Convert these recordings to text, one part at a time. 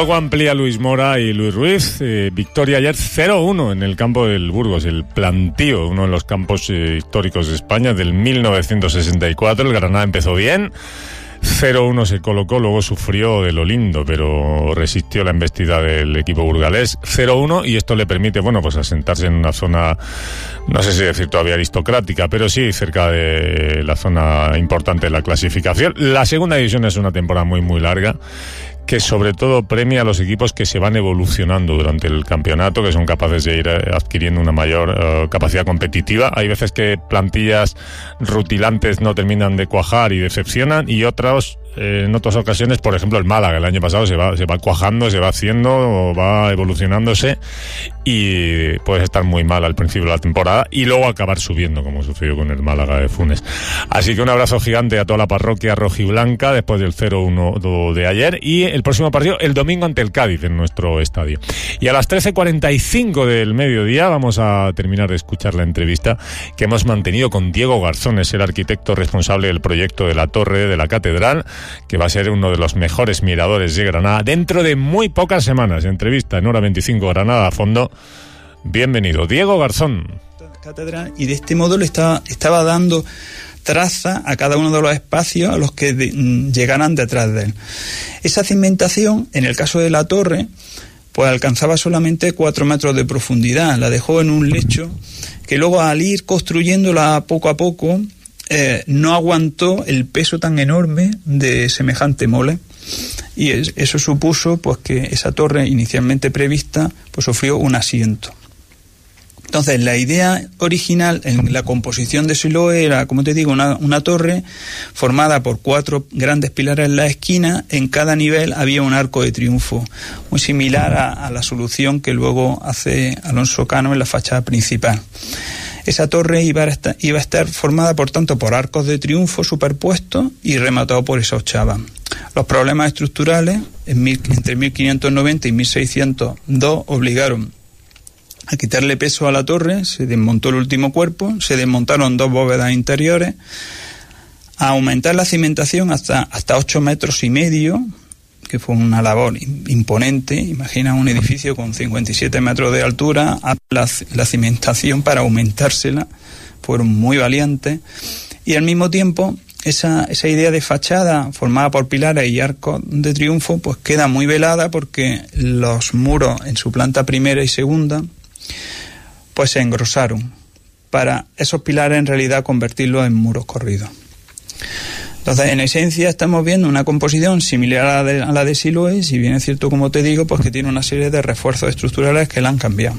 Luego amplía Luis Mora y Luis Ruiz. Victoria ayer 0-1 en el campo del Burgos, el Plantío, uno de los campos históricos de España del 1964. El Granada empezó bien. 0-1 se colocó, luego sufrió de lo lindo, pero resistió la embestida del equipo burgalés. 0-1, y esto le permite, bueno, pues asentarse en una zona, no sé si decir todavía aristocrática, pero sí cerca de la zona importante de la clasificación. La segunda división es una temporada muy, muy larga, que sobre todo premia a los equipos que se van evolucionando durante el campeonato, que son capaces de ir adquiriendo una mayor capacidad competitiva. Hay veces que plantillas rutilantes no terminan de cuajar y decepcionan, y otras, en otras ocasiones, por ejemplo el Málaga el año pasado se va cuajando, se va haciendo, va evolucionándose, y puedes estar muy mal al principio de la temporada y luego acabar subiendo, como sucedió con el Málaga de Funes. Así que un abrazo gigante a toda la parroquia rojiblanca después del 0-1 de ayer, y el próximo partido el domingo ante el Cádiz en nuestro estadio. Y a las 13:45 del mediodía vamos a terminar de escuchar la entrevista que hemos mantenido con Diego Garzón, es el arquitecto responsable del proyecto de la Torre de la Catedral, que va a ser uno de los mejores miradores de Granada dentro de muy pocas semanas. Entrevista en Hora 25 Granada a fondo. Bienvenido, Diego Garzón. Catedral, y de este modo le estaba dando traza a cada uno de los espacios a los que llegaran detrás de él. Esa cimentación, en el caso de la torre, pues alcanzaba solamente 4 metros de profundidad. La dejó en un lecho que luego, al ir construyéndola poco a poco, no aguantó el peso tan enorme de semejante mole, y eso supuso pues que esa torre inicialmente prevista pues sufrió un asiento. Entonces, la idea original en la composición de Siloé era, como te digo, una torre formada por 4 grandes pilares en la esquina. En cada nivel había un arco de triunfo, muy similar a la solución que luego hace Alonso Cano en la fachada principal. Esa torre iba a estar formada, por tanto, por arcos de triunfo superpuestos y rematado por esa ochava. Los problemas estructurales entre 1590 y 1602 obligaron a quitarle peso a la torre. Se desmontó el último cuerpo, se desmontaron 2 bóvedas interiores, a aumentar la cimentación hasta 8,5 metros, que fue una labor imponente. Imagina un edificio con 57 metros de altura, la cimentación para aumentársela, fueron muy valientes, y al mismo tiempo esa idea de fachada formada por pilares y arcos de triunfo pues queda muy velada, porque los muros en su planta primera y segunda pues se engrosaron para esos pilares en realidad convertirlos en muros corridos. Entonces, en esencia, estamos viendo una composición similar a la de Siloé, si bien es cierto, como te digo, pues que tiene una serie de refuerzos estructurales que la han cambiado.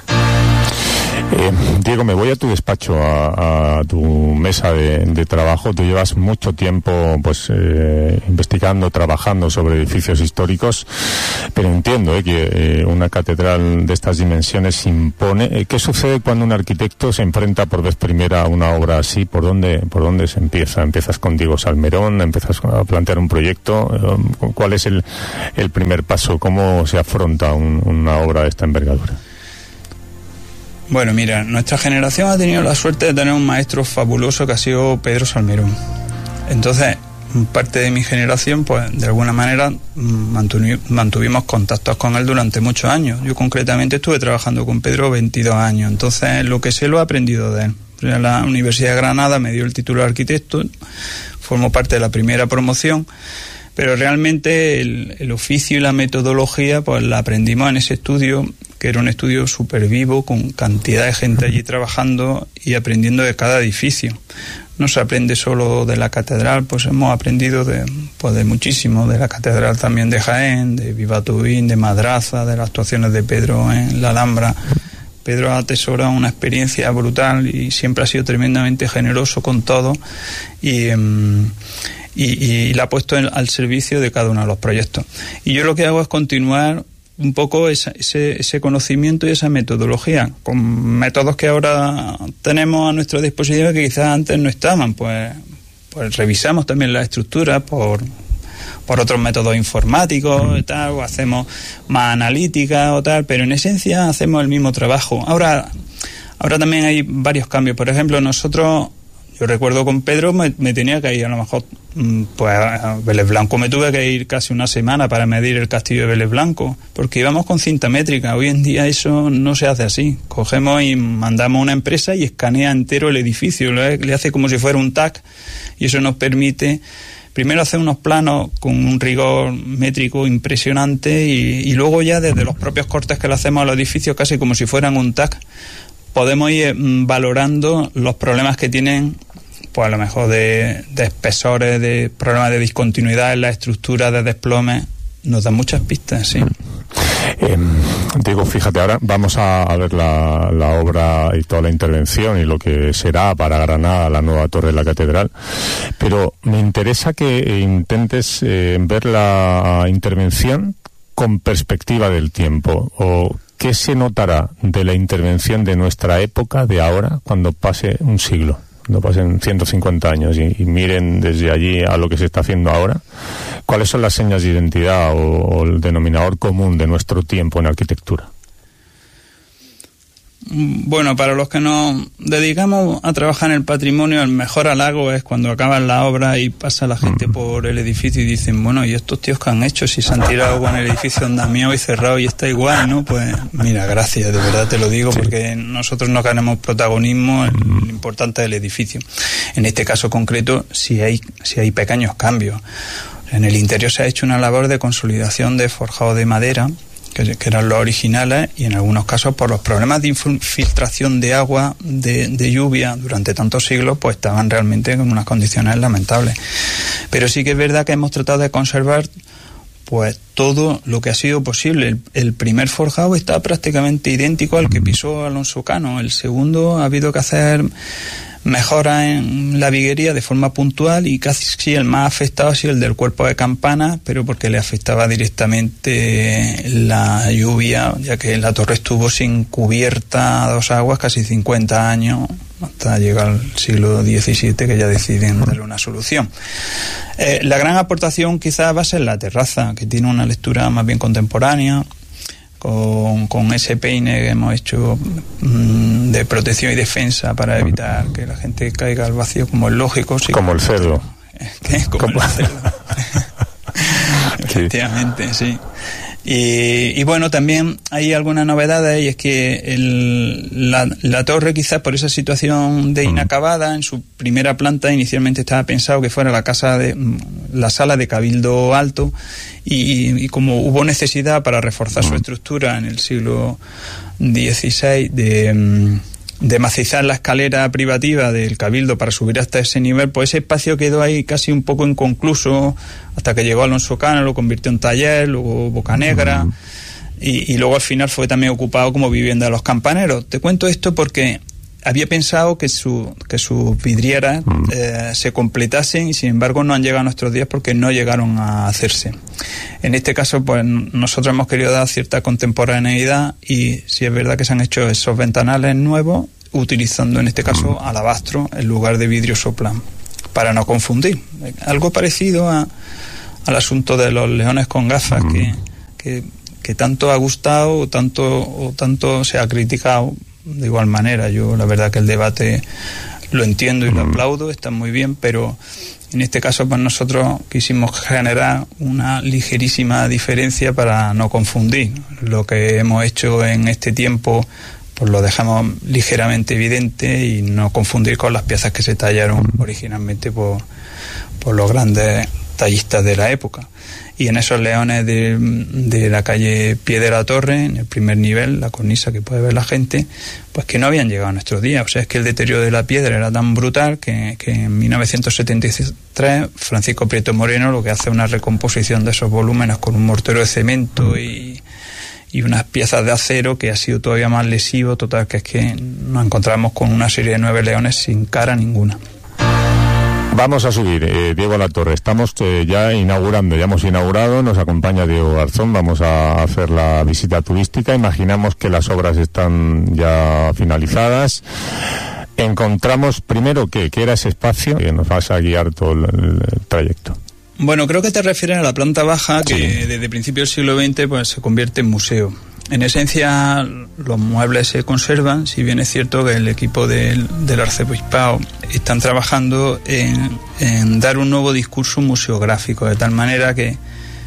Diego, me voy a tu despacho, a tu mesa de trabajo. Tú llevas mucho tiempo pues investigando, trabajando sobre edificios históricos, pero entiendo que una catedral de estas dimensiones impone. ¿Qué sucede cuando un arquitecto se enfrenta por vez primera a una obra así? ¿Por dónde se empieza? ¿Empiezas con Diego Salmerón? ¿Empiezas a plantear un proyecto? ¿Cuál es el primer paso? ¿Cómo se afronta una obra de esta envergadura? Bueno, mira, nuestra generación ha tenido la suerte de tener un maestro fabuloso que ha sido Pedro Salmerón. Entonces, parte de mi generación, pues de alguna manera mantuvimos contactos con él durante muchos años. Yo concretamente estuve trabajando con Pedro 22 años, entonces lo que sé lo he aprendido de él. La Universidad de Granada me dio el título de arquitecto, formó parte de la primera promoción, pero realmente el oficio y la metodología pues la aprendimos en ese estudio, que era un estudio súper vivo, con cantidad de gente allí trabajando y aprendiendo de cada edificio. No se aprende solo de la catedral, pues hemos aprendido de muchísimo, de la catedral también de Jaén, de Vivatubín, de Madraza, de las actuaciones de Pedro en la Alhambra. Pedro atesora una experiencia brutal y siempre ha sido tremendamente generoso con todo, y la ha puesto al servicio de cada uno de los proyectos. Y yo lo que hago es continuar un poco ese conocimiento y esa metodología, con métodos que ahora tenemos a nuestra disposición que quizás antes no estaban. Pues revisamos también la estructura por otros métodos informáticos y tal, o hacemos más analítica o tal, pero en esencia hacemos el mismo trabajo. Ahora también hay varios cambios. Por ejemplo, nosotros Yo recuerdo con Pedro me tenía que ir a lo mejor, pues a Vélez Blanco me tuve que ir casi una semana para medir el castillo de Vélez Blanco, porque íbamos con cinta métrica. Hoy en día eso no se hace así. Cogemos y mandamos a una empresa y escanea entero el edificio, le hace como si fuera un TAC, y eso nos permite primero hacer unos planos con un rigor métrico impresionante y luego ya desde los propios cortes que le hacemos a los edificios, casi como si fueran un TAC, podemos ir valorando los problemas que tienen, pues a lo mejor de espesores, de problemas de discontinuidad en la estructura, de desplome. Nos dan muchas pistas, sí. Diego, fíjate, ahora vamos a ver la obra y toda la intervención y lo que será para Granada la nueva torre de la catedral, pero me interesa que intentes ver la intervención con perspectiva del tiempo. O ¿qué se notará de la intervención de nuestra época, de ahora, cuando pase un siglo? Cuando pasen 150 años y miren desde allí a lo que se está haciendo ahora, ¿cuáles son las señas de identidad o el denominador común de nuestro tiempo en arquitectura? Bueno, para los que nos dedicamos a trabajar en el patrimonio, el mejor halago es cuando acaban la obra y pasa la gente por el edificio y dicen, bueno, ¿y estos tíos qué han hecho? Si se han tirado con el edificio andamiado y cerrado y está igual, ¿no? Pues mira, gracias, de verdad te lo digo, porque nosotros no ganamos protagonismo, lo importante es el edificio. En este caso concreto, si hay pequeños cambios. En el interior se ha hecho una labor de consolidación de forjado de madera, que eran los originales, y en algunos casos por los problemas de infiltración de agua, de lluvia durante tantos siglos, pues estaban realmente en unas condiciones lamentables. Pero sí que es verdad que hemos tratado de conservar pues todo lo que ha sido posible. El primer forjado está prácticamente idéntico al que pisó Alonso Cano. El segundo ha habido que hacer mejoras en la viguería de forma puntual, y casi el más afectado ha sido el del cuerpo de campana, pero porque le afectaba directamente la lluvia, ya que la torre estuvo sin cubierta a dos aguas casi 50 años, hasta llegar al siglo XVII, que ya deciden darle una solución. La gran aportación quizás va a ser la terraza, que tiene una lectura más bien contemporánea, con ese peine que hemos hecho de protección y defensa para evitar que la gente caiga al vacío, como es lógico. Sí, como el cerdo. Como el cerdo. Efectivamente, sí. Y bueno, también hay algunas novedades, y es que la torre, quizás por esa situación de inacabada, en su primera planta inicialmente estaba pensado que fuera la sala de Cabildo Alto, y como hubo necesidad para reforzar su estructura en el siglo XVI de macizar la escalera privativa del Cabildo para subir hasta ese nivel, pues ese espacio quedó ahí casi un poco inconcluso hasta que llegó Alonso Cano, lo convirtió en taller, luego Bocanegra, y luego al final fue también ocupado como vivienda de los campaneros. Te cuento esto porque había pensado que sus vidrieras se completasen, y sin embargo no han llegado a nuestros días porque no llegaron a hacerse. En este caso, pues nosotros hemos querido dar cierta contemporaneidad, y sí es verdad que se han hecho esos ventanales nuevos utilizando en este caso alabastro en lugar de vidrio soplan, para no confundir. Algo parecido al asunto de los leones con gafas que tanto ha gustado o tanto se ha criticado. De igual manera, yo la verdad que el debate lo entiendo y lo aplaudo, está muy bien, pero en este caso pues nosotros quisimos generar una ligerísima diferencia para no confundir. Lo que hemos hecho en este tiempo pues lo dejamos ligeramente evidente y no confundir con las piezas que se tallaron originalmente por los grandes tallistas de la época. Y en esos leones de la calle Pie de la Torre, en el primer nivel, la cornisa que puede ver la gente, pues que no habían llegado a nuestros días. O sea, es que el deterioro de la piedra era tan brutal que en 1973 Francisco Prieto Moreno lo que hace es una recomposición de esos volúmenes con un mortero de cemento y unas piezas de acero, que ha sido todavía más lesivo. Total, que es que nos encontramos con una serie de 9 leones sin cara ninguna. Vamos a subir, Diego, a la torre. Estamos ya hemos inaugurado, nos acompaña Diego Garzón, vamos a hacer la visita turística. Imaginamos que las obras están ya finalizadas. Encontramos primero ¿qué era ese espacio? Que nos vas a guiar todo el trayecto. Bueno, creo que te refieres a la planta baja, que desde principios del siglo XX pues se convierte en museo. En esencia, los muebles se conservan, si bien es cierto que el equipo del arzobispado están trabajando en dar un nuevo discurso museográfico, de tal manera que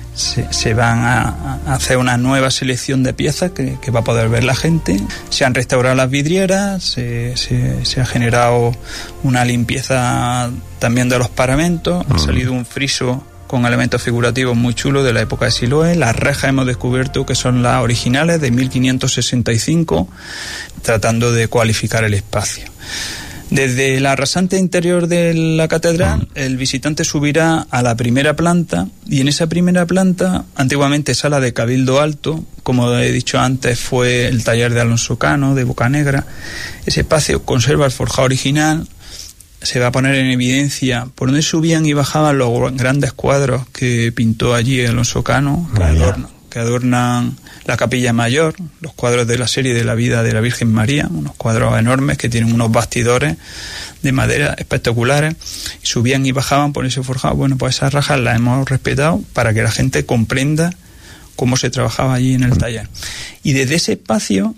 se van a hacer una nueva selección de piezas que va a poder ver la gente. Se han restaurado las vidrieras, se ha generado una limpieza también de los paramentos, ha salido un friso con elementos figurativos muy chulos de la época de Siloé. Las rejas hemos descubierto que son las originales de 1565, tratando de cualificar el espacio. Desde el arrasante interior de la catedral, el visitante subirá a la primera planta, y en esa primera planta, antiguamente sala de Cabildo Alto, como he dicho antes, fue el taller de Alonso Cano, de Bocanegra. Ese espacio conserva el forjado original. Se va a poner en evidencia por donde subían y bajaban los grandes cuadros que pintó allí Alonso Cano, que adornan la capilla mayor, los cuadros de la serie de la vida de la Virgen María, unos cuadros enormes que tienen unos bastidores de madera espectaculares, y subían y bajaban por ese forjado. Bueno, pues esas rajas las hemos respetado para que la gente comprenda cómo se trabajaba allí en el taller. Y desde ese espacio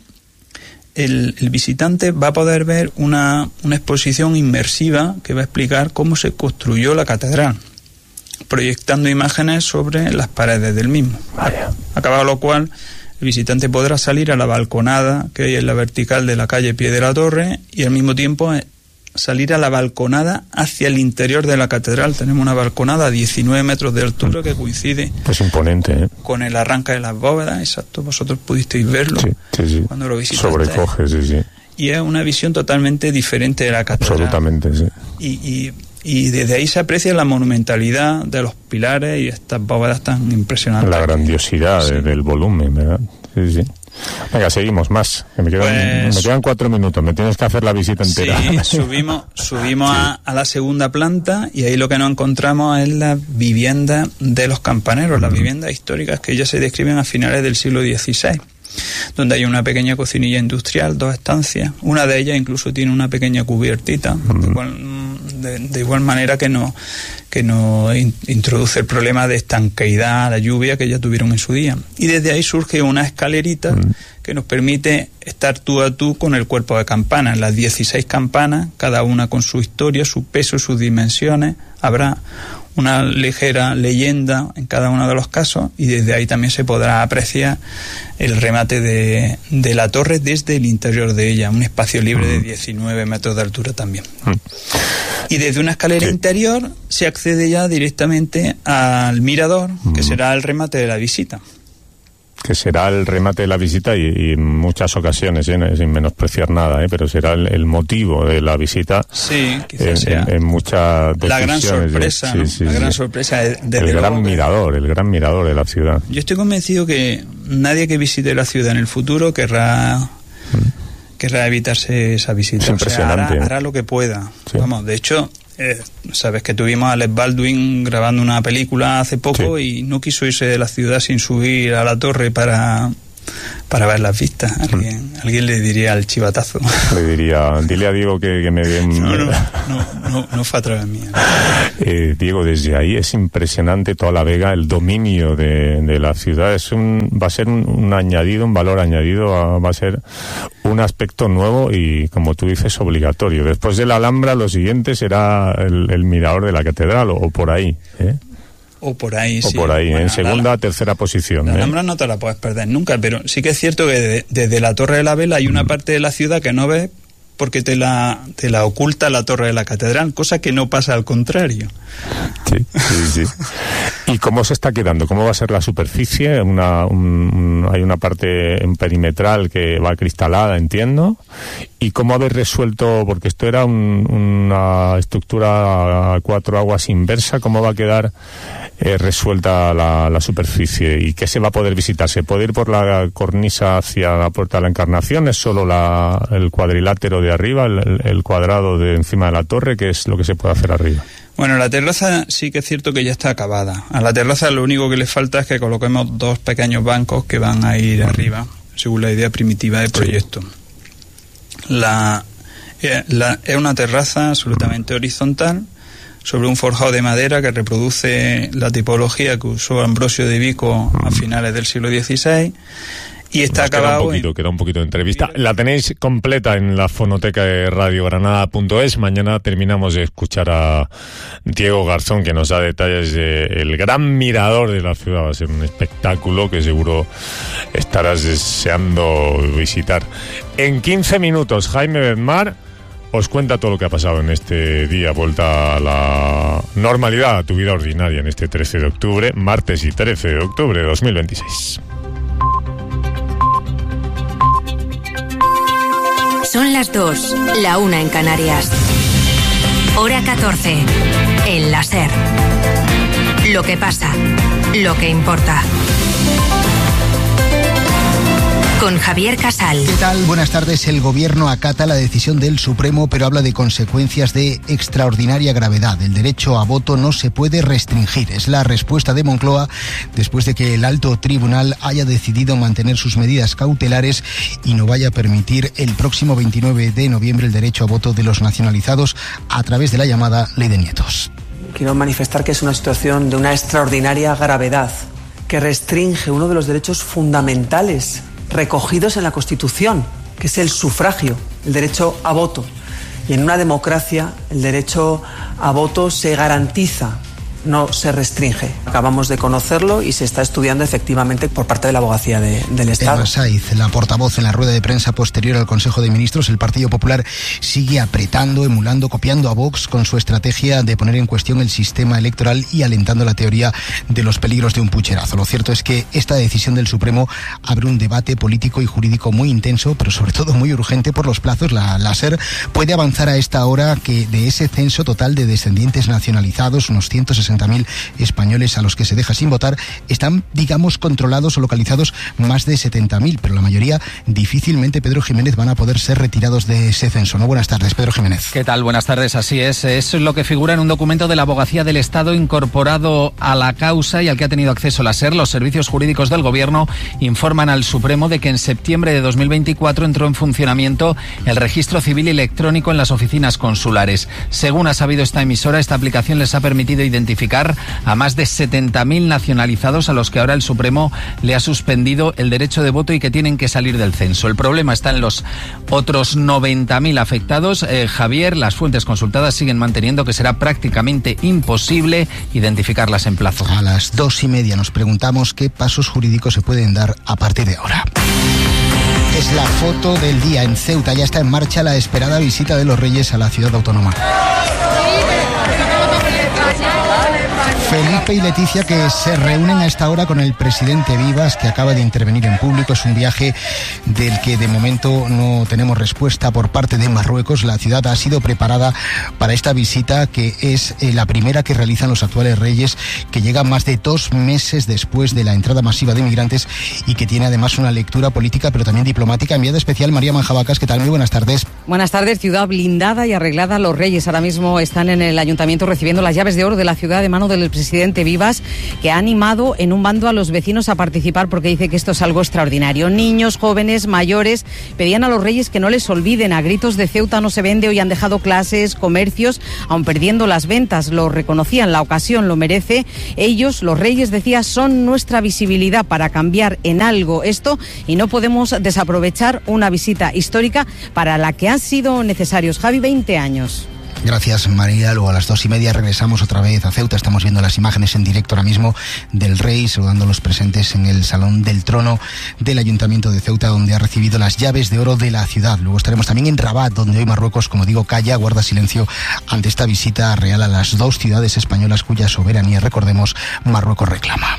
el visitante va a poder ver una exposición inmersiva que va a explicar cómo se construyó la catedral, proyectando imágenes sobre las paredes del mismo. Acabado lo cual, el visitante podrá salir a la balconada que hay en la vertical de la calle Pie de la Torre, y al mismo tiempo salir a la balconada hacia el interior de la catedral. Tenemos una balconada a 19 metros de altura que coincide, es imponente, con el arranque de las bóvedas. Exacto, vosotros pudisteis verlo sí. Cuando lo visitaste. Sobrecoge, sí. Y es una visión totalmente diferente de la catedral. Absolutamente, sí. Y desde ahí se aprecia la monumentalidad de los pilares y estas bóvedas tan impresionantes. La grandiosidad del volumen, ¿verdad? Sí. Venga, seguimos más. Me quedan 4 minutos. Me tienes que hacer la visita entera. Sí, subimos a la segunda planta, y ahí lo que nos encontramos es la vivienda de los campaneros, las viviendas históricas que ya se describen a finales del siglo XVI, donde hay una pequeña cocinilla industrial, 2 estancias. Una de ellas incluso tiene una pequeña cubiertita, de igual manera que no introduce el problema de estanqueidad, la lluvia que ya tuvieron en su día. Y desde ahí surge una escalerita que nos permite estar tú a tú con el cuerpo de campanas. Las 16 campanas, cada una con su historia, su peso, sus dimensiones. Habrá una ligera leyenda en cada uno de los casos, y desde ahí también se podrá apreciar el remate de la torre desde el interior de ella, un espacio libre de 19 metros de altura también. Y desde una escalera interior se accede ya directamente al mirador, que será el remate de la visita. Que será el remate de la visita, y en muchas ocasiones, sin menospreciar nada, pero será el motivo de la visita. Sí, quizás sea en muchas decisiones. La gran sorpresa, la gran sorpresa el gran mirador de la ciudad. Yo estoy convencido que nadie que visite la ciudad en el futuro querrá evitarse esa visita. Es impresionante. Hará lo que pueda. Sí. Vamos, de hecho, sabes que tuvimos a Alec Baldwin grabando una película hace poco, y no quiso irse de la ciudad sin subir a la torre para ver las vistas. Alguien le diría al chivatazo. Le diría, dile a Diego que me dé... No fue a través mía. Diego, desde ahí es impresionante toda la Vega, el dominio de la ciudad. Va a ser un añadido, un valor añadido, va a ser un aspecto nuevo y, como tú dices, obligatorio. Después de la Alhambra, lo siguiente será el mirador de la catedral, o por ahí, O por ahí, sí. O por ahí, bueno, en segunda, tercera posición. La Alhambra no te la puedes perder nunca, pero sí que es cierto que desde la Torre de la Vela hay una parte de la ciudad que no ves porque te la oculta la Torre de la Catedral, cosa que no pasa al contrario. Sí. ¿Y cómo se está quedando? ¿Cómo va a ser la superficie? Hay una parte perimetral que va acristalada, entiendo. ¿Y cómo habéis resuelto? Porque esto era una estructura a 4 aguas inversa. ¿Cómo va a quedar resuelta la superficie? ¿Y qué se va a poder visitar? ¿Se puede ir por la cornisa hacia la Puerta de la Encarnación? ¿Es solo el cuadrilátero de arriba, el cuadrado de encima de la torre? ¿Qué es lo que se puede hacer arriba? Bueno, la terraza sí que es cierto que ya está acabada. A la terraza lo único que le falta es que coloquemos 2 pequeños bancos que van a ir arriba, según la idea primitiva del proyecto. Es una terraza absolutamente horizontal sobre un forjado de madera que reproduce la tipología que usó Ambrosio de Vico a finales del siglo XVI, Y está acabado. Queda un poquito de entrevista. La tenéis completa en la fonoteca de radiogranada.es. Mañana terminamos de escuchar a Diego Garzón, que nos da detalles del gran mirador de la ciudad. Va a ser un espectáculo que seguro estarás deseando visitar. En 15 minutos, Jaime Bedmar os cuenta todo lo que ha pasado en este día, vuelta a la normalidad, a tu vida ordinaria, en este 13 de octubre, martes y 13 de octubre de 2026. Son las 2, la 1 en Canarias. Hora 14, en la SER. Lo que pasa, lo que importa. Con Javier Casal. ¿Qué tal? Buenas tardes. El Gobierno acata la decisión del Supremo, pero habla de consecuencias de extraordinaria gravedad. El derecho a voto no se puede restringir. Es la respuesta de Moncloa después de que el alto tribunal haya decidido mantener sus medidas cautelares y no vaya a permitir el próximo 29 de noviembre el derecho a voto de los nacionalizados a través de la llamada Ley de Nietos. Quiero manifestar que es una situación de una extraordinaria gravedad que restringe uno de los derechos fundamentales recogidos en la Constitución, que es el sufragio, el derecho a voto. Y en una democracia el derecho a voto se garantiza, no se restringe. Acabamos de conocerlo y se está estudiando efectivamente por parte de la Abogacía del Estado. Eva Saiz, la portavoz, en la rueda de prensa posterior al Consejo de Ministros, el Partido Popular sigue apretando, emulando, copiando a Vox con su estrategia de poner en cuestión el sistema electoral y alentando la teoría de los peligros de un pucherazo. Lo cierto es que esta decisión del Supremo abre un debate político y jurídico muy intenso, pero sobre todo muy urgente por los plazos. La SER puede avanzar a esta hora que de ese censo total de descendientes nacionalizados, unos 160.000 españoles a los que se deja sin votar, están, digamos, controlados o localizados más de 70.000, pero la mayoría difícilmente, Pedro Jiménez, van a poder ser retirados de ese censo. ¿No? Buenas tardes, Pedro Jiménez. ¿Qué tal? Buenas tardes, así es. Es lo que figura en un documento de la Abogacía del Estado incorporado a la causa y al que ha tenido acceso la SER. Los servicios jurídicos del Gobierno informan al Supremo de que en septiembre de 2024 entró en funcionamiento el registro civil electrónico en las oficinas consulares. Según ha sabido esta emisora, esta aplicación les ha permitido identificar a más de 70.000 nacionalizados a los que ahora el Supremo le ha suspendido el derecho de voto y que tienen que salir del censo. El problema está en los otros 90.000 afectados. Javier, las fuentes consultadas siguen manteniendo que será prácticamente imposible identificarlas en plazo. A las 2:30 nos preguntamos qué pasos jurídicos se pueden dar a partir de ahora. Es la foto del día en Ceuta. Ya está en marcha la esperada visita de los Reyes a la ciudad autónoma. Felipe y Leticia, que se reúnen a esta hora con el presidente Vivas, que acaba de intervenir en público. Es un viaje del que de momento no tenemos respuesta por parte de Marruecos. La ciudad ha sido preparada para esta visita, que es la primera que realizan los actuales reyes, que llega más de 2 meses después de la entrada masiva de inmigrantes y que tiene además una lectura política pero también diplomática. Enviada especial María Manjabacas, ¿qué tal? Muy buenas tardes. Buenas tardes. Ciudad blindada y arreglada. Los reyes ahora mismo están en el ayuntamiento recibiendo las llaves de oro de la ciudad de mano del presidente Vivas, que ha animado en un bando a los vecinos a participar porque dice que esto es algo extraordinario. Niños, jóvenes, mayores pedían a los reyes que no les olviden. A gritos de Ceuta no se vende. Hoy han dejado clases, comercios, aun perdiendo las ventas. Lo reconocían, la ocasión lo merece. Ellos, los reyes, decía, son nuestra visibilidad para cambiar en algo esto y no podemos desaprovechar una visita histórica para la que han sido necesarios, Javi, 20 años. Gracias, María. Luego a las 2:30 regresamos otra vez a Ceuta. Estamos viendo las imágenes en directo ahora mismo del rey saludando a los presentes en el Salón del Trono del Ayuntamiento de Ceuta, donde ha recibido las llaves de oro de la ciudad. Luego estaremos también en Rabat, donde hoy Marruecos, como digo, calla, guarda silencio ante esta visita real a las 2 ciudades españolas cuya soberanía, recordemos, Marruecos reclama.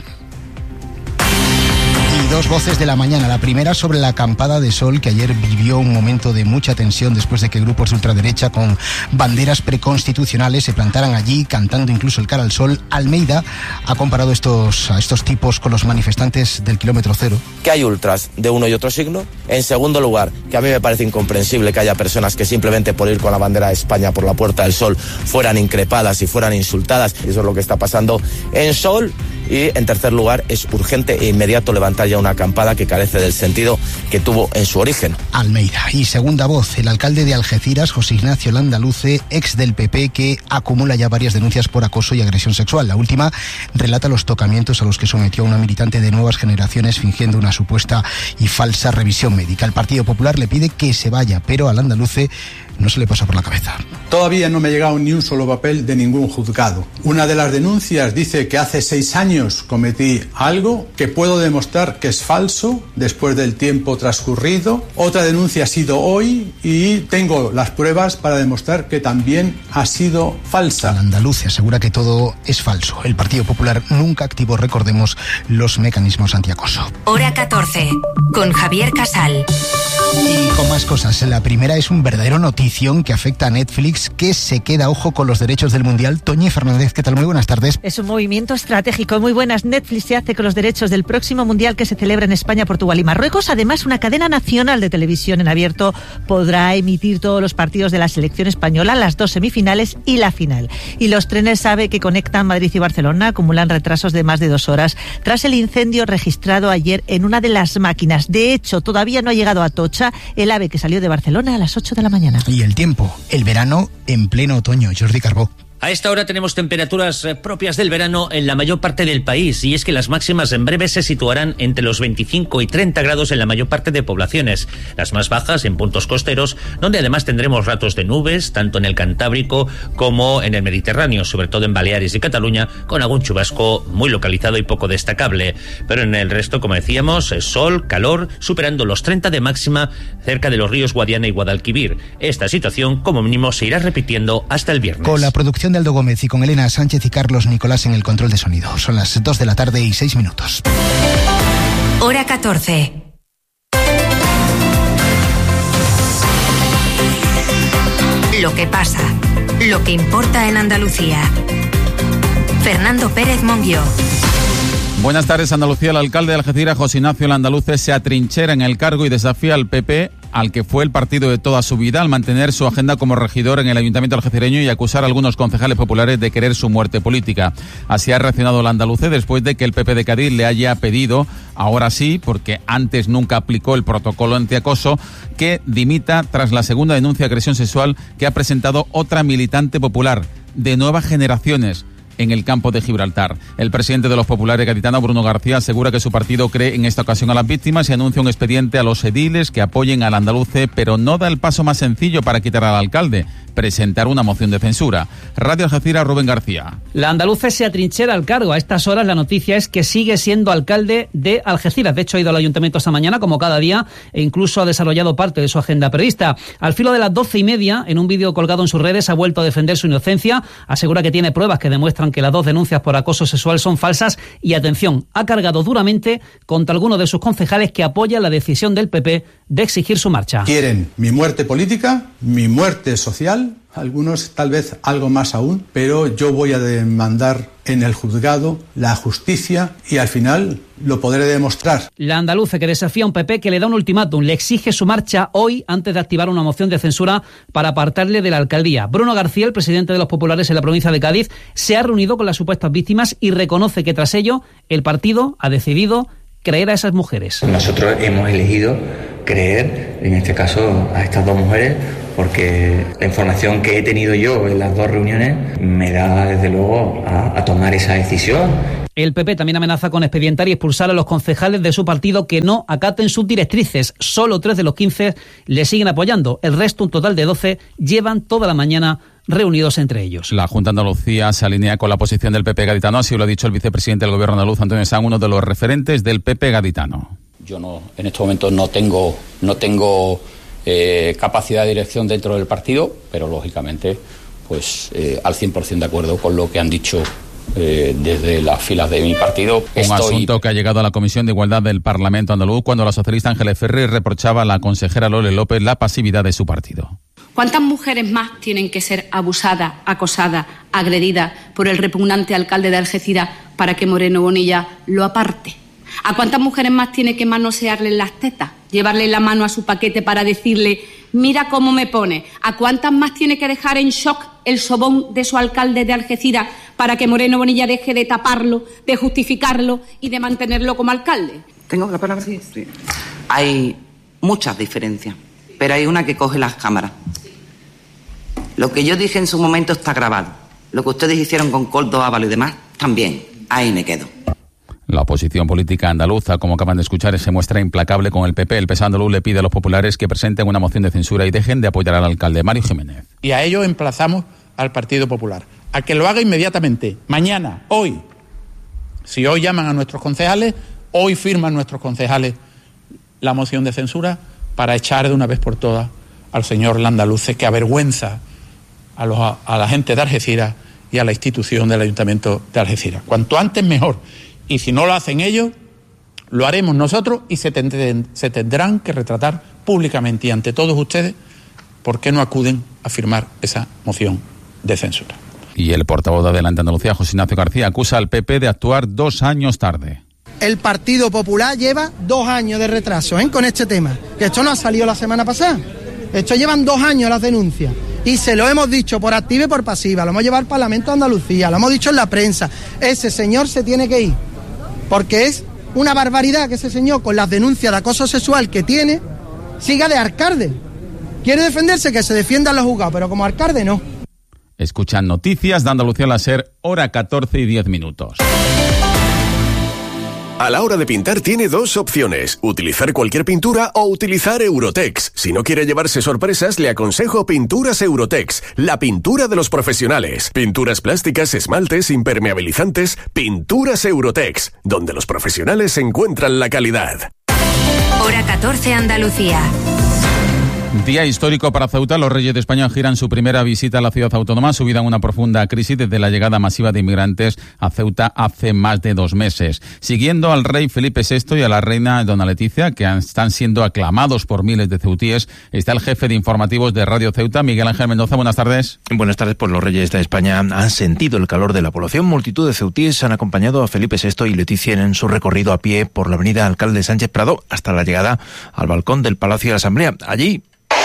Y 2 voces de la mañana. La primera sobre la acampada de Sol, que ayer vivió un momento de mucha tensión después de que grupos de ultraderecha con banderas preconstitucionales se plantaran allí, cantando incluso el Cara al Sol. Almeida ha comparado a estos tipos con los manifestantes del kilómetro cero. Que hay ultras de uno y otro signo. En segundo lugar, que a mí me parece incomprensible que haya personas que simplemente por ir con la bandera de España por la Puerta del Sol fueran increpadas y fueran insultadas. Eso es lo que está pasando en Sol. Y en tercer lugar, es urgente e inmediato levantar ya una acampada que carece del sentido que tuvo en su origen. Almeida. Y segunda voz, el alcalde de Algeciras, José Ignacio Landaluce, ex del PP, que acumula ya varias denuncias por acoso y agresión sexual. La última relata los tocamientos a los que sometió a una militante de Nuevas Generaciones fingiendo una supuesta y falsa revisión médica. El Partido Popular le pide que se vaya, pero al Landaluce no se le pasa por la cabeza. Todavía no me ha llegado ni un solo papel de ningún juzgado. Una de las denuncias dice que hace 6 años cometí algo que puedo demostrar que es falso después del tiempo transcurrido. Otra denuncia ha sido hoy y tengo las pruebas para demostrar que también ha sido falsa. El Andaluce asegura que todo es falso. El Partido Popular nunca activó, recordemos, los mecanismos antiacoso. Hora 14, con Javier Casal. Y con más cosas. La primera es un verdadero notición que afecta a Netflix, que se queda, ojo, con los derechos del Mundial. Toñi Fernández, ¿qué tal? Muy buenas tardes. Es un movimiento estratégico. Muy buenas. Netflix se hace con los derechos del próximo Mundial que se celebra en España, Portugal y Marruecos. Además, una cadena nacional de televisión en abierto podrá emitir todos los partidos de la selección española, las 2 semifinales y la final. Y los trenes AVE que conectan Madrid y Barcelona acumulan retrasos de más de 2 horas tras el incendio registrado ayer en una de las máquinas. De hecho, todavía no ha llegado a Atocha el AVE que salió de Barcelona a las 8 de la mañana. Y el tiempo, el verano en pleno otoño. Jordi Carbó. A esta hora tenemos temperaturas propias del verano en la mayor parte del país, y es que las máximas en breve se situarán entre los 25 y 30 grados en la mayor parte de poblaciones. Las más bajas en puntos costeros, donde además tendremos ratos de nubes, tanto en el Cantábrico como en el Mediterráneo, sobre todo en Baleares y Cataluña, con algún chubasco muy localizado y poco destacable. Pero en el resto, como decíamos, sol, calor, superando los 30 de máxima cerca de los ríos Guadiana y Guadalquivir. Esta situación, como mínimo, se irá repitiendo hasta el viernes. Con la producción de Aldo Gómez y con Elena Sánchez y Carlos Nicolás en el control de sonido. Son las 2 de la tarde y 6 minutos. Hora 14. Lo que pasa, lo que importa en Andalucía. Fernando Pérez Monguió. Buenas tardes. Andalucía. El alcalde de Algeciras, José Ignacio Landaluce, se atrinchera en el cargo y desafía al PP, al que fue el partido de toda su vida, al mantener su agenda como regidor en el Ayuntamiento algecireño y acusar a algunos concejales populares de querer su muerte política. Así ha reaccionado Landaluce después de que el PP de Cádiz le haya pedido, ahora sí, porque antes nunca aplicó el protocolo antiacoso, que dimita tras la segunda denuncia de agresión sexual que ha presentado otra militante popular de Nuevas Generaciones en el campo de Gibraltar. El presidente de los populares gaditanos, Bruno García, asegura que su partido cree en esta ocasión a las víctimas y anuncia un expediente a los ediles que apoyen al Andaluce, pero no da el paso más sencillo para quitar al alcalde: presentar una moción de censura. Radio Algeciras, Rubén García. La Andaluce se atrinchera al cargo. A estas horas la noticia es que sigue siendo alcalde de Algeciras. De hecho, ha ido al ayuntamiento esta mañana, como cada día, e incluso ha desarrollado parte de su agenda prevista. Al filo de las 12:30, en un vídeo colgado en sus redes, ha vuelto a defender su inocencia. Asegura que tiene pruebas que demuestran que las 2 denuncias por acoso sexual son falsas y, atención, ha cargado duramente contra algunos de sus concejales que apoyan la decisión del PP de exigir su marcha. Quieren mi muerte política, mi muerte social, algunos tal vez algo más aún, pero yo voy a demandar en el juzgado la justicia y al final lo podré demostrar. La Andaluce, que desafía a un PP que le da un ultimátum, le exige su marcha hoy antes de activar una moción de censura para apartarle de la alcaldía. Bruno García, el presidente de los populares en la provincia de Cádiz, se ha reunido con las supuestas víctimas y reconoce que tras ello el partido ha decidido creer a esas mujeres. Nosotros hemos elegido creer, en este caso, a estas 2 mujeres, porque la información que he tenido yo en las 2 reuniones me da, desde luego, a tomar esa decisión. El PP también amenaza con expedientar y expulsar a los concejales de su partido que no acaten sus directrices. Solo 3 de los 15 le siguen apoyando. El resto, un total de 12, llevan toda la mañana reunidos entre ellos. La Junta de Andalucía se alinea con la posición del PP gaditano, así lo ha dicho el vicepresidente del Gobierno andaluz, Antonio Sanz, uno de los referentes del PP gaditano. Yo en estos momentos no tengo capacidad de dirección dentro del partido, pero lógicamente pues al 100% de acuerdo con lo que han dicho desde las filas de mi partido. Un asunto que ha llegado a la Comisión de Igualdad del Parlamento andaluz cuando la socialista Ángeles Ferrer reprochaba a la consejera Lole López la pasividad de su partido. ¿Cuántas mujeres más tienen que ser abusadas, acosadas, agredidas por el repugnante alcalde de Algeciras para que Moreno Bonilla lo aparte? ¿A cuántas mujeres más tiene que manosearle las tetas, llevarle la mano a su paquete para decirle Mira cómo me pone. ¿A cuántas más tiene que dejar en shock el sobón de su alcalde de Algeciras para que Moreno Bonilla deje de taparlo, de justificarlo y de mantenerlo como alcalde? ¿Tengo la palabra? Sí. Hay muchas diferencias, pero hay una que coge las cámaras. Lo que yo dije en su momento está grabado. Lo que ustedes hicieron con Koldo, Ábalos y demás, también. Ahí me quedo. La oposición política andaluza, como acaban de escuchar, se muestra implacable con el PP. El PSOE andaluz le pide a los populares que presenten una moción de censura y dejen de apoyar al alcalde Mario Jiménez. Y a ello emplazamos al Partido Popular a que lo haga inmediatamente, mañana, hoy. Si hoy llaman a nuestros concejales, hoy firman nuestros concejales la moción de censura para echar de una vez por todas al señor Landaluce, que avergüenza a la gente de Algeciras y a la institución del Ayuntamiento de Algeciras. Cuanto antes mejor. Y si no lo hacen ellos, lo haremos nosotros y se tendrán que retratar públicamente y ante todos ustedes por qué no acuden a firmar esa moción de censura. Y el portavoz de Adelante Andalucía, José Ignacio García, acusa al PP de actuar 2 años tarde. El Partido Popular lleva 2 años de retraso con este tema. Que esto no ha salido la semana pasada. Esto llevan 2 años las denuncias. Y se lo hemos dicho por activa y por pasiva. Lo hemos llevado al Parlamento de Andalucía, lo hemos dicho en la prensa. Ese señor se tiene que ir. Porque es una barbaridad que ese señor, con las denuncias de acoso sexual que tiene, siga de alcalde. Quiere defenderse, que se defiendan los juzgados, pero como alcalde no. Escuchan noticias de Andalucía la SER, hora 14 y 10 minutos. A la hora de pintar tiene 2 opciones, utilizar cualquier pintura o utilizar Eurotex. Si no quiere llevarse sorpresas, le aconsejo Pinturas Eurotex, la pintura de los profesionales. Pinturas plásticas, esmaltes, impermeabilizantes, Pinturas Eurotex, donde los profesionales encuentran la calidad. Hora 14 Andalucía. Día histórico para Ceuta. Los Reyes de España giran su primera visita a la ciudad autónoma, sumida en una profunda crisis desde la llegada masiva de inmigrantes a Ceuta hace más de 2 meses. Siguiendo al rey Felipe VI y a la reina Dona Leticia, que están siendo aclamados por miles de ceutíes, está el jefe de informativos de Radio Ceuta, Miguel Ángel Mendoza. Buenas tardes. Buenas tardes. Pues los Reyes de España han sentido el calor de la población. Multitud de ceutíes han acompañado a Felipe VI y Leticia en su recorrido a pie por la avenida Alcalde Sánchez Prado hasta la llegada al balcón del Palacio de la Asamblea. Allí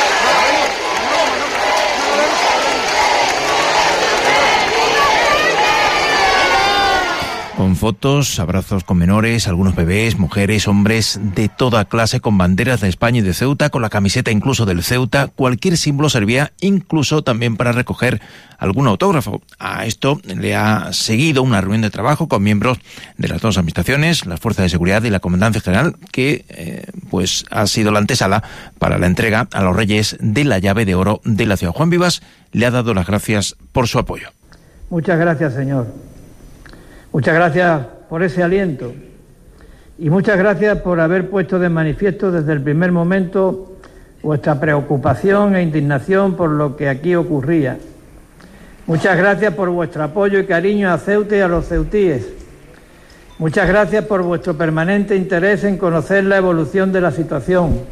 con fotos, abrazos con menores, algunos bebés, mujeres, hombres de toda clase con banderas de España y de Ceuta, con la camiseta incluso del Ceuta. Cualquier símbolo servía incluso también para recoger algún autógrafo. A esto le ha seguido una reunión de trabajo con miembros de las 2 administraciones, las Fuerzas de Seguridad y la Comandancia General, que pues ha sido la antesala para la entrega a los Reyes de la llave de oro de la ciudad. Juan Vivas le ha dado las gracias por su apoyo. Muchas gracias, señor. Muchas gracias por ese aliento y muchas gracias por haber puesto de manifiesto desde el primer momento vuestra preocupación e indignación por lo que aquí ocurría. Muchas gracias por vuestro apoyo y cariño a Ceuta y a los ceutíes. Muchas gracias por vuestro permanente interés en conocer la evolución de la situación.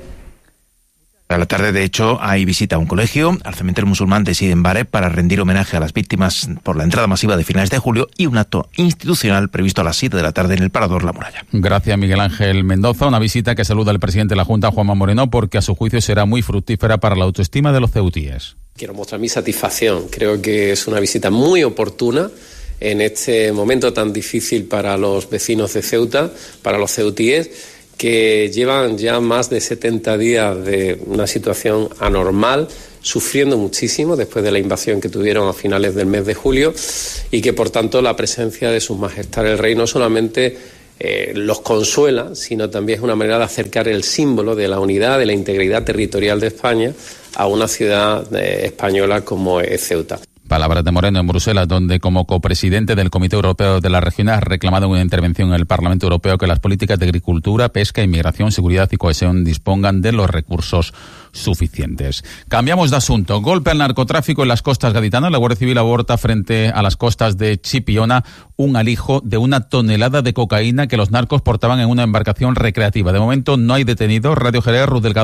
A la tarde, de hecho, hay visita a un colegio, al cementerio musulmán de Sidembare, para rendir homenaje a las víctimas por la entrada masiva de finales de julio, y un acto institucional previsto a las 7 de la tarde en el Parador La Muralla. Gracias, Miguel Ángel Mendoza. Una visita que saluda al presidente de la Junta, Juanma Moreno, porque a su juicio será muy fructífera para la autoestima de los ceutíes. Quiero mostrar mi satisfacción. Creo que es una visita muy oportuna en este momento tan difícil para los vecinos de Ceuta, para los ceutíes, que llevan ya más de 70 días de una situación anormal, sufriendo muchísimo después de la invasión que tuvieron a finales del mes de julio, y que por tanto la presencia de Su Majestad el Rey no solamente los consuela, sino también es una manera de acercar el símbolo de la unidad, de la integridad territorial de España a una ciudad española como es Ceuta. Palabras de Moreno en Bruselas, donde como copresidente del Comité Europeo de la Región ha reclamado una intervención en el Parlamento Europeo que las políticas de agricultura, pesca, inmigración, seguridad y cohesión dispongan de los recursos suficientes. Cambiamos de asunto. Golpe al narcotráfico en las costas gaditanas. La Guardia Civil aborta frente a las costas de Chipiona un alijo de 1 tonelada de cocaína que los narcos portaban en una embarcación recreativa. De momento no hay detenidos. Radio Jerez, Ruth Delgado.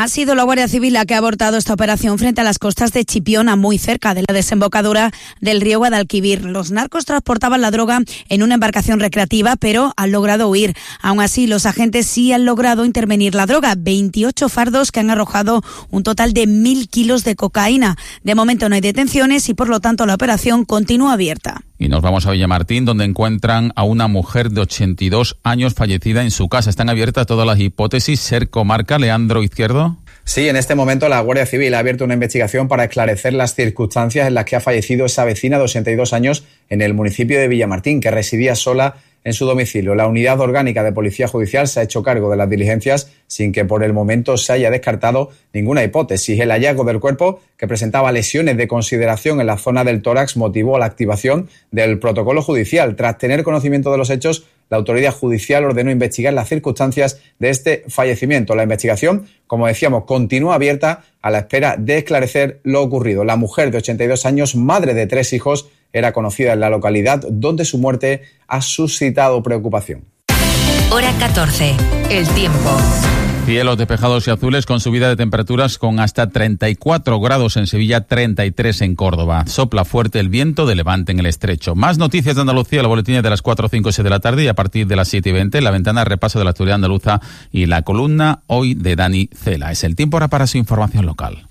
Ha sido la Guardia Civil la que ha abortado esta operación frente a las costas de Chipiona, muy cerca de la desembocadura del río Guadalquivir. Los narcos transportaban la droga en una embarcación recreativa, pero han logrado huir. Aún así, los agentes sí han logrado intervenir la droga. 28 fardos que han arrojado un total de 1.000 kilos de cocaína. De momento no hay detenciones y, por lo tanto, la operación continúa abierta. Y nos vamos a Villamartín, donde encuentran a una mujer de 82 años fallecida en su casa. Están abiertas todas las hipótesis. Ser comarca, Leandro Izquierdo. Sí, en este momento la Guardia Civil ha abierto una investigación para esclarecer las circunstancias en las que ha fallecido esa vecina de 82 años en el municipio de Villamartín, que residía sola en su domicilio. La unidad orgánica de Policía Judicial se ha hecho cargo de las diligencias sin que por el momento se haya descartado ninguna hipótesis. El hallazgo del cuerpo, que presentaba lesiones de consideración en la zona del tórax, motivó la activación del protocolo judicial. Tras tener conocimiento de los hechos, la autoridad judicial ordenó investigar las circunstancias de este fallecimiento. La investigación, como decíamos, continúa abierta a la espera de esclarecer lo ocurrido. La mujer de 82 años, madre de 3 hijos, era conocida en la localidad donde su muerte ha suscitado preocupación. Hora 14. El tiempo. Cielos despejados y azules con subida de temperaturas con hasta 34 grados en Sevilla, 33 en Córdoba. Sopla fuerte el viento de levante en el estrecho. Más noticias de Andalucía, los boletines de las 4, 5 y 6 de la tarde y a partir de las 7 y 20, la ventana de repaso de la actualidad andaluza y la columna hoy de Dani Cela. Es el tiempo ahora para su información local.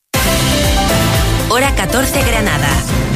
Hora 14 Granada.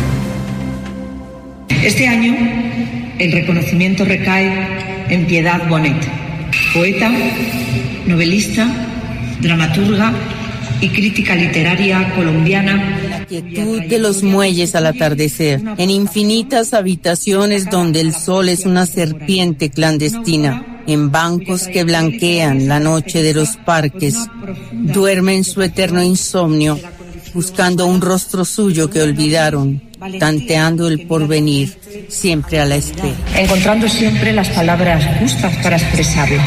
Este año el reconocimiento recae en Piedad Bonet, poeta, novelista, dramaturga y crítica literaria colombiana. La quietud de los muelles al atardecer, en infinitas habitaciones donde el sol es una serpiente clandestina, en bancos que blanquean la noche de los parques, duerme en su eterno insomnio, buscando un rostro suyo que olvidaron, tanteando el porvenir, siempre a la espera. Encontrando siempre las palabras justas para expresarlo.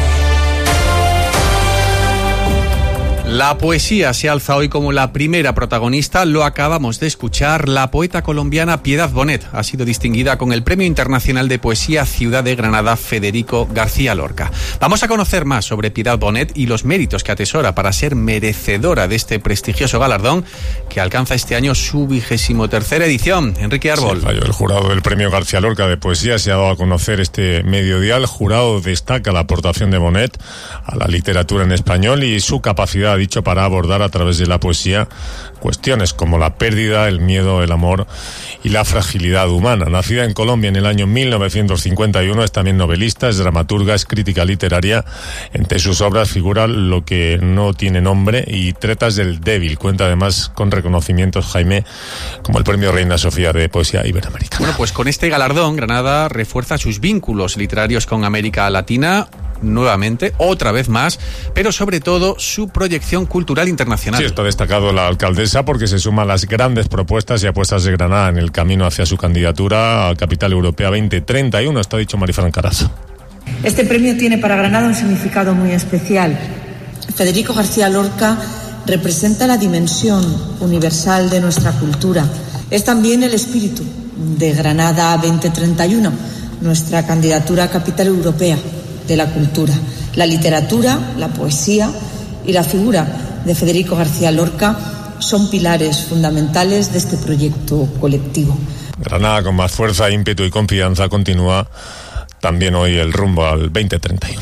La poesía se alza hoy como la primera protagonista, lo acabamos de escuchar. La poeta colombiana Piedad Bonet ha sido distinguida con el Premio Internacional de Poesía Ciudad de Granada Federico García Lorca. Vamos a conocer más sobre Piedad Bonet y los méritos que atesora para ser merecedora de este prestigioso galardón que alcanza este año su 23ª edición. Enrique Árbol. Sí, el jurado del Premio García Lorca de Poesía se ha dado a conocer este mediodía. El jurado destaca la aportación de Bonet a la literatura en español y su capacidad, dicho, para abordar a través de la poesía cuestiones como la pérdida, el miedo, el amor y la fragilidad humana. Nacida en Colombia en el año 1951, es también novelista, es dramaturga, es crítica literaria. Entre sus obras figura Lo que no tiene nombre y Tretas del débil. Cuenta además con reconocimientos, Jaime, como el Premio Reina Sofía de Poesía Iberoamericana. Bueno, pues con este galardón, Granada refuerza sus vínculos literarios con América Latina, nuevamente, otra vez más, pero sobre todo su proyección cultural internacional. Sí, está destacado la alcaldesa porque se suma a las grandes propuestas y apuestas de Granada en el camino hacia su candidatura a Capital Europea 2031, está dicho Marifran Carazo. Este premio tiene para Granada un significado muy especial. Federico García Lorca representa la dimensión universal de nuestra cultura. Es también el espíritu de Granada 2031, nuestra candidatura a Capital Europea de la cultura. La literatura, la poesía y la figura de Federico García Lorca son pilares fundamentales de este proyecto colectivo. Granada, con más fuerza, ímpetu y confianza, continúa también hoy el rumbo al 2031.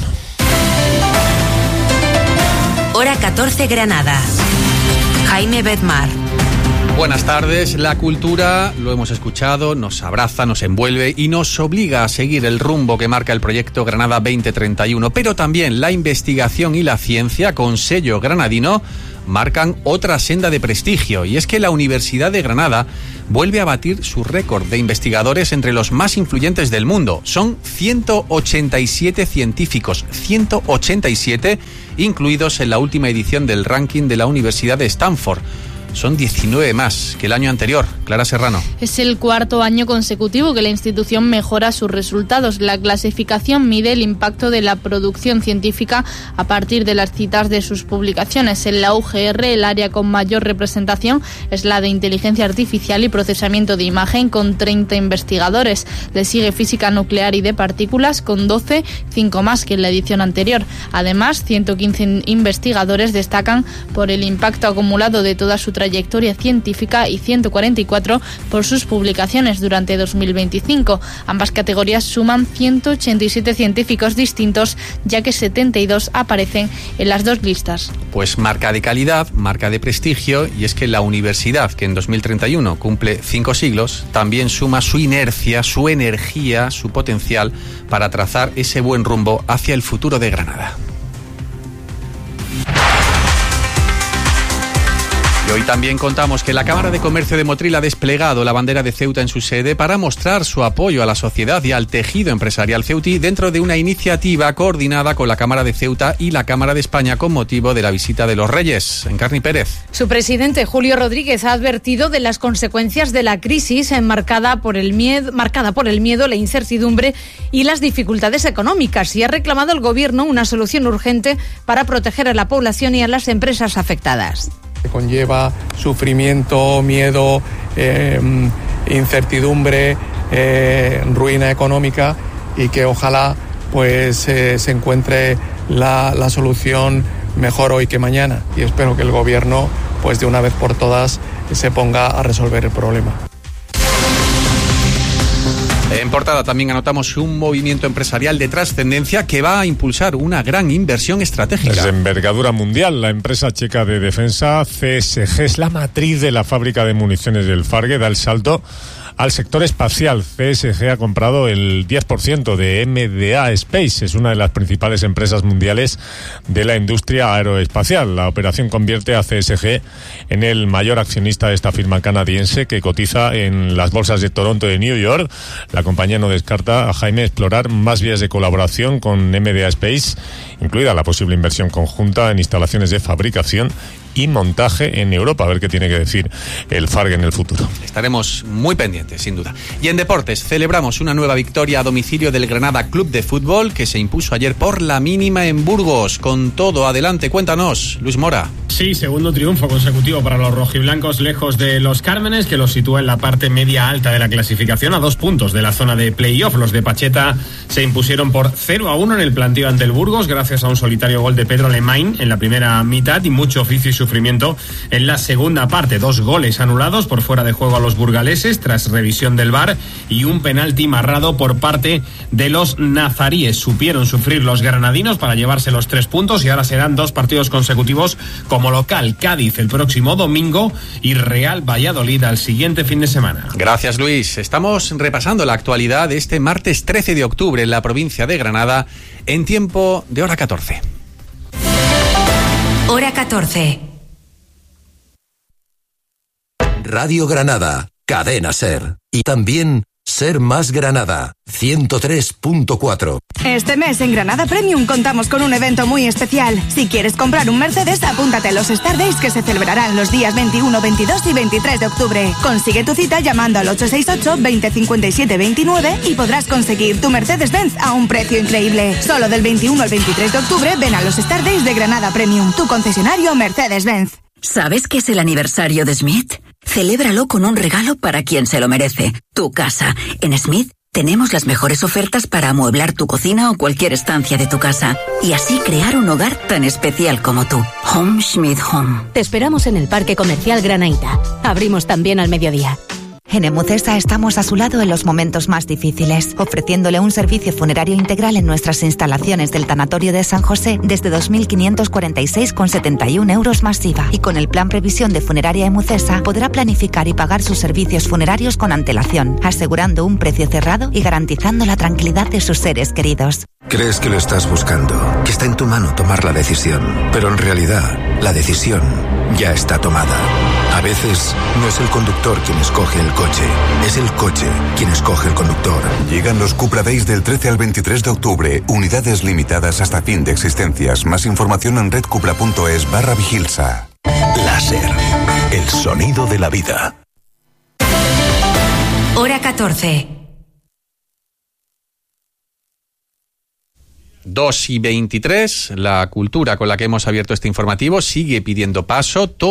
Hora 14 Granada. Jaime Bedmar. Buenas tardes. La cultura, lo hemos escuchado, nos abraza, nos envuelve y nos obliga a seguir el rumbo que marca el proyecto Granada 2031. Pero también la investigación y la ciencia, con sello granadino, marcan otra senda de prestigio. Y es que la Universidad de Granada vuelve a batir su récord de investigadores entre los más influyentes del mundo. Son 187 científicos, 187 incluidos en la última edición del ranking de la Universidad de Stanford. Son 19 más que el año anterior. Clara Serrano. Es el cuarto año consecutivo que la institución mejora sus resultados. La clasificación mide el impacto de la producción científica a partir de las citas de sus publicaciones. En la UGR, el área con mayor representación es la de inteligencia artificial y procesamiento de imagen, con 30 investigadores. Le sigue física nuclear y de partículas, con 12, 5 más que en la edición anterior. Además, 115 investigadores destacan por el impacto acumulado de toda su trayectoria científica y 144 por sus publicaciones durante 2025. Ambas categorías suman 187 científicos distintos, ya que 72 aparecen en las dos listas. Pues marca de calidad, marca de prestigio, y es que la universidad, que en 2031 cumple 5 siglos, también suma su inercia, su energía, su potencial para trazar ese buen rumbo hacia el futuro de Granada. Y hoy también contamos que la Cámara de Comercio de Motril ha desplegado la bandera de Ceuta en su sede para mostrar su apoyo a la sociedad y al tejido empresarial ceutí dentro de una iniciativa coordinada con la Cámara de Ceuta y la Cámara de España con motivo de la visita de los Reyes. Encarni Pérez. Su presidente, Julio Rodríguez, ha advertido de las consecuencias de la crisis marcada por el miedo, la incertidumbre y las dificultades económicas, y ha reclamado al Gobierno una solución urgente para proteger a la población y a las empresas afectadas. Conlleva sufrimiento, miedo, incertidumbre, ruina económica, y que ojalá pues se encuentre la solución mejor hoy que mañana, y espero que el Gobierno pues de una vez por todas se ponga a resolver el problema. En portada también anotamos un movimiento empresarial de trascendencia que va a impulsar una gran inversión estratégica. Es de envergadura mundial. La empresa checa de defensa CSG es la matriz de la fábrica de municiones del Fargue, da el salto al sector espacial. CSG ha comprado el 10% de MDA Space, es una de las principales empresas mundiales de la industria aeroespacial. La operación convierte a CSG en el mayor accionista de esta firma canadiense, que cotiza en las bolsas de Toronto y de New York. La compañía no descarta, a Jaime, explorar más vías de colaboración con MDA Space, incluida la posible inversión conjunta en instalaciones de fabricación y montaje en Europa. A ver qué tiene que decir el Fargue en el futuro. Estaremos muy pendientes, sin duda. Y en deportes, celebramos una nueva victoria a domicilio del Granada Club de Fútbol, que se impuso ayer por la mínima en Burgos. Con todo, adelante, cuéntanos, Luis Mora. Sí, segundo triunfo consecutivo para los rojiblancos, lejos de los Cármenes, que los sitúa en la parte media alta de la clasificación, a 2 puntos de la zona de playoff. Los de Pacheta se impusieron por 0-1 en el planteo ante el Burgos, gracias a un solitario gol de Pedro Lemain en la primera mitad y mucho oficio y sufrimiento en la segunda parte. 2 goles anulados por fuera de juego a los burgaleses tras revisión del VAR y un penalti marrado por parte de los nazaríes. Supieron sufrir los granadinos para llevarse los 3 puntos, y ahora serán 2 partidos consecutivos como local: Cádiz el próximo domingo y Real Valladolid al siguiente fin de semana. Gracias, Luis. Estamos repasando la actualidad de este martes 13 de octubre en la provincia de Granada, en tiempo de hora 14. Hora 14. Radio Granada, Cadena Ser. Y también Ser Más Granada, 103.4. Este mes en Granada Premium contamos con un evento muy especial. Si quieres comprar un Mercedes, apúntate a los Star Days, que se celebrarán los días 21, 22 y 23 de octubre. Consigue tu cita llamando al 868 20 57 29 y podrás conseguir tu Mercedes-Benz a un precio increíble. Solo del 21 al 23 de octubre ven a los Star Days de Granada Premium, tu concesionario Mercedes-Benz. ¿Sabes qué es el aniversario de Smith? Celébralo con un regalo para quien se lo merece. Tu casa. En Smith tenemos las mejores ofertas para amueblar tu cocina o cualquier estancia de tu casa. Y así crear un hogar tan especial como tú. Home Smith Home. Te esperamos en el Parque Comercial Granaíta. Abrimos también al mediodía. En Emucesa estamos a su lado en los momentos más difíciles, ofreciéndole un servicio funerario integral en nuestras instalaciones del Tanatorio de San José desde 2.546,71 euros más IVA. Y con el plan Previsión de Funeraria Emucesa podrá planificar y pagar sus servicios funerarios con antelación, asegurando un precio cerrado y garantizando la tranquilidad de sus seres queridos. Crees que lo estás buscando, que está en tu mano tomar la decisión, pero en realidad la decisión ya está tomada. A veces no es el conductor quien escoge el coche, es el coche quien escoge el conductor. Llegan los Cupra Days del 13 al 23 de octubre, unidades limitadas hasta fin de existencias. Más información en redcupra.es/Vigilsa. Láser, el sonido de la vida. Hora 14. 2:23, la cultura con la que hemos abierto este informativo sigue pidiendo paso.